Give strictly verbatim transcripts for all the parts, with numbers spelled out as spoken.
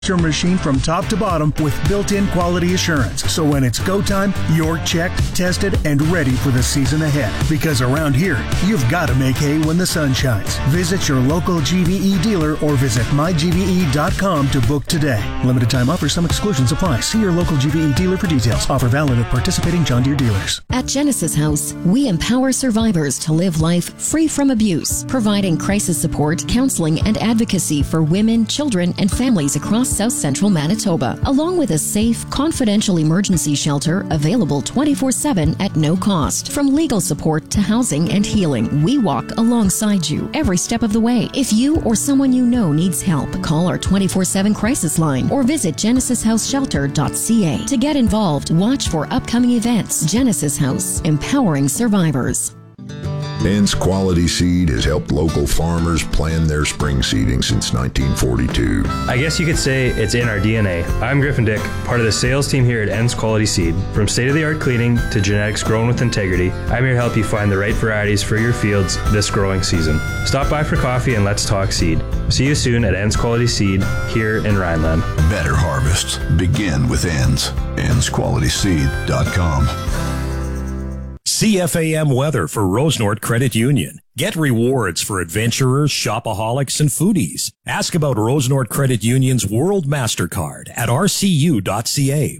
your machine from top to bottom with built-in quality assurance. So when it's go time, you're checked, tested, and ready for the season ahead. Because around here, you've got to make hay when the sun shines. Visit your local G V E dealer or visit my G V E dot com to book today. Limited time offer, some exclusions apply. See your local G V E dealer for details. Offer valid at participating John Deere dealers. At Genesis House, we empower survivors to live life free from abuse, providing crisis support, counseling, and advocacy for women, children, and families across South Central Manitoba, along with a safe, confidential emergency shelter available twenty-four seven at no cost. From legal support to housing and healing, we walk alongside you every step of the way. If you or someone you know needs help, call our twenty-four seven crisis line or visit genesis house shelter dot c a. To get involved, watch for upcoming events. Genesis House, empowering survivors. Ends Quality Seed has helped local farmers plan their spring seeding since nineteen forty-two. I guess you could say it's in our D N A. I'm Griffin Dick, part of the sales team here at Ends Quality Seed. From state-of-the-art cleaning to genetics grown with integrity, I'm here to help you find the right varieties for your fields this growing season. Stop by for coffee and let's talk seed. See you soon at Ends Quality Seed here in Rhineland. Better harvests begin with Ends. ends quality seed dot com. C F A M weather for Rosenort Credit Union. Get rewards for adventurers, shopaholics, and foodies. Ask about Rosenort Credit Union's World MasterCard at r c u dot c a.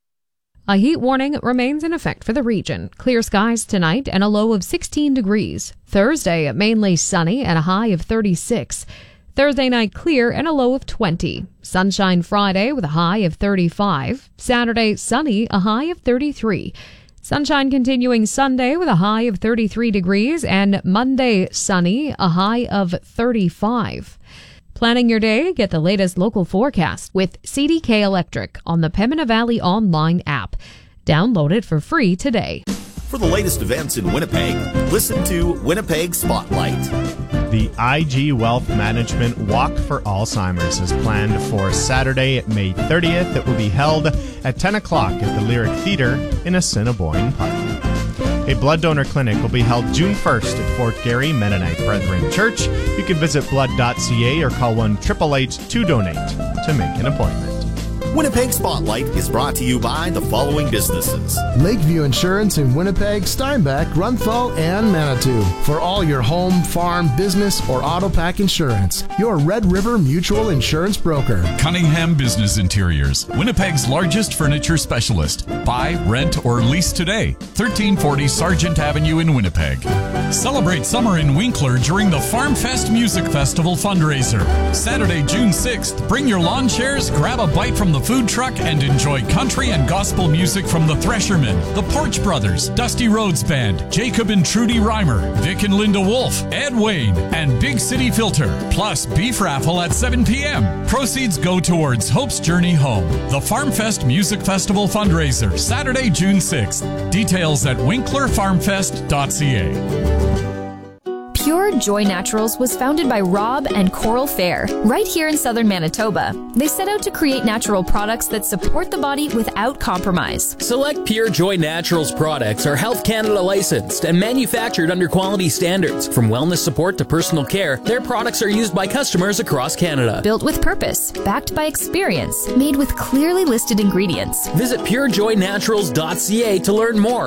A heat warning remains in effect for the region. Clear skies tonight and a low of sixteen degrees. Thursday, mainly sunny and a high of thirty-six. Thursday night clear and a low of twenty. Sunshine Friday with a high of thirty-five. Saturday, sunny, a high of thirty-three. Sunshine continuing Sunday with a high of thirty-three degrees, and Monday sunny, a high of thirty-five. Planning your day, get the latest local forecast with C D K Electric on the Pembina Valley online app. Download it for free today. For the latest events in Winnipeg, listen to Winnipeg Spotlight. The I G Wealth Management Walk for Alzheimer's is planned for Saturday, May thirtieth. It will be held at ten o'clock at the Lyric Theatre in Assiniboine Park. A blood donor clinic will be held June first at Fort Garry Mennonite Brethren Church. You can visit blood dot c a or call one eight eight eight to donate to make an appointment. Winnipeg Spotlight is brought to you by the following businesses: Lakeview Insurance in Winnipeg, Steinbach, Runthal, and Manitou. For all your home, farm, business, or auto pack insurance, your Red River Mutual Insurance broker. Cunningham Business Interiors, Winnipeg's largest furniture specialist. Buy, rent, or lease today. thirteen forty Sargent Avenue in Winnipeg. Celebrate summer in Winkler during the Farm Fest Music Festival fundraiser. Saturday, June sixth, bring your lawn chairs, grab a bite from the food truck, and enjoy country and gospel music from the Threshermen, the Porch Brothers, Dusty Rhodes Band, Jacob and Trudy Reimer, Vic and Linda Wolf, Ed Wayne, and Big City Filter. Plus, beef raffle at seven p.m. Proceeds go towards Hope's Journey Home. The Farm Fest Music Festival fundraiser, Saturday, June sixth. Details at winkler farm fest dot c a. Pure Joy Naturals was founded by Rob and Coral Fair, right here in southern Manitoba. They set out to create natural products that support the body without compromise. Select Pure Joy Naturals products are Health Canada licensed and manufactured under quality standards. From wellness support to personal care, their products are used by customers across Canada. Built with purpose, backed by experience, made with clearly listed ingredients. Visit pure joy naturals dot c a to learn more